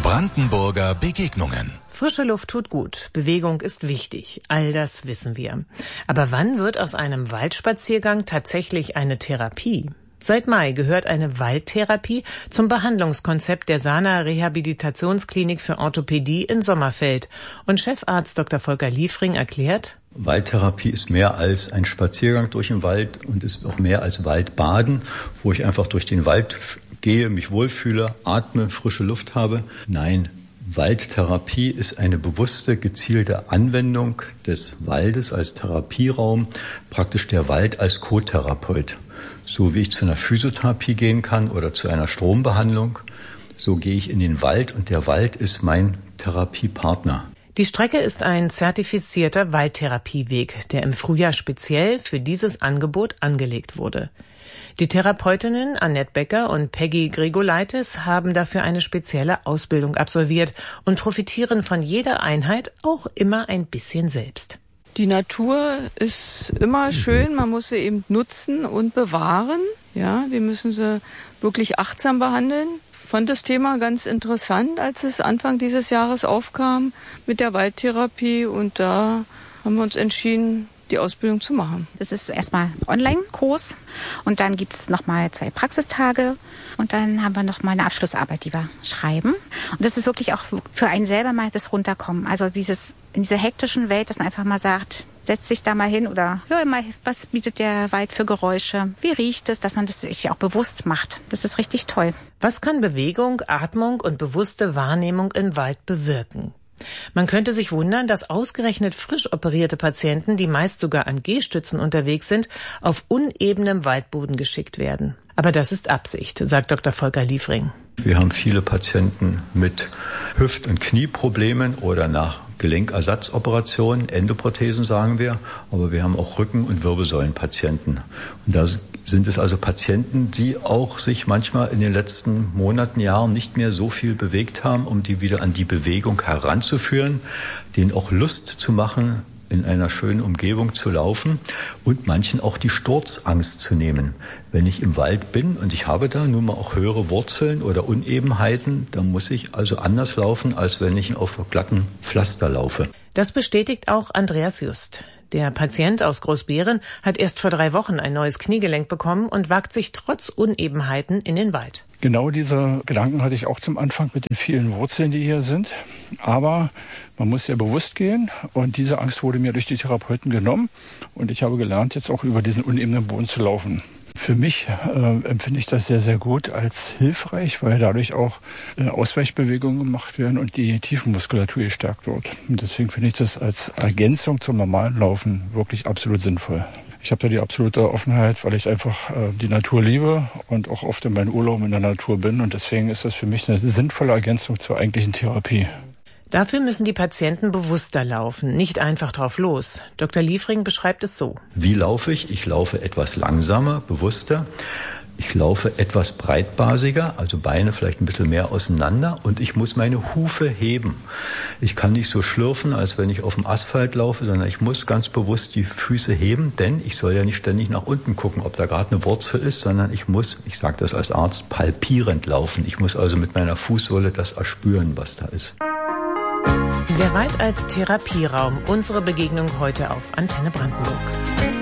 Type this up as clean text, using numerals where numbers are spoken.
Brandenburger Begegnungen. Frische Luft tut gut, Bewegung ist wichtig, all das wissen wir. Aber wann wird aus einem Waldspaziergang tatsächlich eine Therapie? Seit Mai gehört eine Waldtherapie zum Behandlungskonzept der Sana Rehabilitationsklinik für Orthopädie in Sommerfeld. Und Chefarzt Dr. Volker Liefring erklärt: Waldtherapie ist mehr als ein Spaziergang durch den Wald und ist auch mehr als Waldbaden, wo ich einfach durch den Wald gehe, mich wohlfühle, atme, frische Luft habe. Nein, Waldtherapie ist eine bewusste, gezielte Anwendung des Waldes als Therapieraum, praktisch der Wald als Co-Therapeut. So wie ich zu einer Physiotherapie gehen kann oder zu einer Strombehandlung, so gehe ich in den Wald und der Wald ist mein Therapiepartner. Die Strecke ist ein zertifizierter Waldtherapieweg, der im Frühjahr speziell für dieses Angebot angelegt wurde. Die Therapeutinnen Annette Becker und Peggy Gregolaitis haben dafür eine spezielle Ausbildung absolviert und profitieren von jeder Einheit auch immer ein bisschen selbst. Die Natur ist immer schön, man muss sie eben nutzen und bewahren. Ja, wir müssen sie wirklich achtsam behandeln. Ich fand das Thema ganz interessant, als es Anfang dieses Jahres aufkam mit der Waldtherapie, und da haben wir uns entschieden, die Ausbildung zu machen. Das ist erstmal ein Online-Kurs und dann gibt es nochmal 2 Praxistage und dann haben wir nochmal eine Abschlussarbeit, die wir schreiben. Und das ist wirklich auch für einen selber mal das Runterkommen. Also in dieser hektischen Welt, dass man einfach mal sagt, setz dich da mal hin oder hör mal, was bietet der Wald für Geräusche, wie riecht es, dass man das sich auch bewusst macht. Das ist richtig toll. Was kann Bewegung, Atmung und bewusste Wahrnehmung im Wald bewirken? Man könnte sich wundern, dass ausgerechnet frisch operierte Patienten, die meist sogar an Gehstützen unterwegs sind, auf unebenem Waldboden geschickt werden. Aber das ist Absicht, sagt Dr. Volker Liefring. Wir haben viele Patienten mit Hüft- und Knieproblemen oder nach Gelenkersatzoperationen, Endoprothesen sagen wir, aber wir haben auch Rücken- und Wirbelsäulenpatienten. Und da sind es also Patienten, die auch sich manchmal in den letzten Monaten, Jahren nicht mehr so viel bewegt haben, um die wieder an die Bewegung heranzuführen, denen auch Lust zu machen, in einer schönen Umgebung zu laufen und manchen auch die Sturzangst zu nehmen. Wenn ich im Wald bin und ich habe da nun mal auch höhere Wurzeln oder Unebenheiten, dann muss ich also anders laufen, als wenn ich auf glatten Pflaster laufe. Das bestätigt auch Andreas Just. Der Patient aus Großbeeren hat erst vor 3 Wochen ein neues Kniegelenk bekommen und wagt sich trotz Unebenheiten in den Wald. Genau diese Gedanken hatte ich auch zum Anfang mit den vielen Wurzeln, die hier sind. Aber man muss sehr bewusst gehen und diese Angst wurde mir durch die Therapeuten genommen. Und ich habe gelernt, jetzt auch über diesen unebenen Boden zu laufen. Für mich empfinde ich das sehr, sehr gut als hilfreich, weil dadurch auch Ausweichbewegungen gemacht werden und die Tiefenmuskulatur gestärkt wird. Und deswegen finde ich das als Ergänzung zum normalen Laufen wirklich absolut sinnvoll. Ich habe da die absolute Offenheit, weil ich einfach die Natur liebe und auch oft in meinen Urlauben in der Natur bin. Und deswegen ist das für mich eine sinnvolle Ergänzung zur eigentlichen Therapie. Dafür müssen die Patienten bewusster laufen, nicht einfach drauf los. Dr. Liefring beschreibt es so. Wie laufe ich? Ich laufe etwas langsamer, bewusster. Ich laufe etwas breitbasiger, also Beine vielleicht ein bisschen mehr auseinander, und ich muss meine Hufe heben. Ich kann nicht so schlürfen, als wenn ich auf dem Asphalt laufe, sondern ich muss ganz bewusst die Füße heben, denn ich soll ja nicht ständig nach unten gucken, ob da gerade eine Wurzel ist, sondern ich muss, ich sage das als Arzt, palpierend laufen. Ich muss also mit meiner Fußsohle das erspüren, was da ist. Der Wald als Therapieraum. Unsere Begegnung heute auf Antenne Brandenburg.